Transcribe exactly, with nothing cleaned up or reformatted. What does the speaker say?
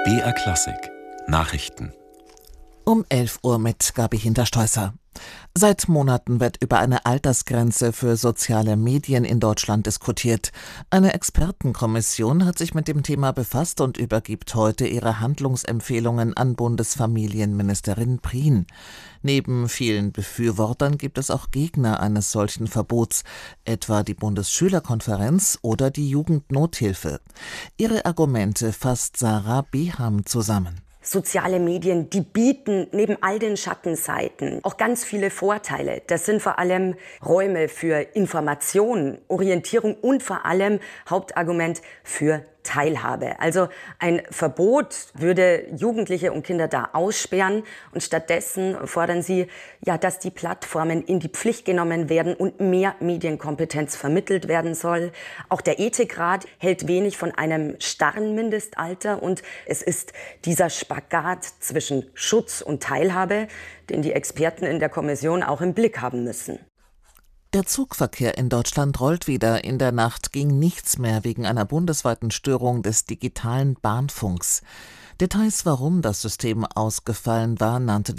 B R Klassik Nachrichten Um elf Uhr mit Gabi Hinterstoisser. Seit Monaten wird über eine Altersgrenze für soziale Medien in Deutschland diskutiert. Eine Expertenkommission hat sich mit dem Thema befasst und übergibt heute ihre Handlungsempfehlungen an Bundesfamilienministerin Prien. Neben vielen Befürwortern gibt es auch Gegner eines solchen Verbots, etwa die Bundesschülerkonferenz oder die Jugendnothilfe. Ihre Argumente fasst Sarah Beham zusammen. Soziale Medien, die bieten neben all den Schattenseiten auch ganz viele Vorteile. Das sind vor allem Räume für Information, Orientierung und vor allem Hauptargument für Teilhabe. Also ein Verbot würde Jugendliche und Kinder da aussperren und stattdessen fordern sie, ja, dass die Plattformen in die Pflicht genommen werden und mehr Medienkompetenz vermittelt werden soll. Auch der Ethikrat hält wenig von einem starren Mindestalter und es ist dieser Spagat zwischen Schutz und Teilhabe, den die Experten in der Kommission auch im Blick haben müssen. Der Zugverkehr in Deutschland rollt wieder. In der Nacht ging nichts mehr wegen einer bundesweiten Störung des digitalen Bahnfunks. Details, warum das System ausgefallen war, nannte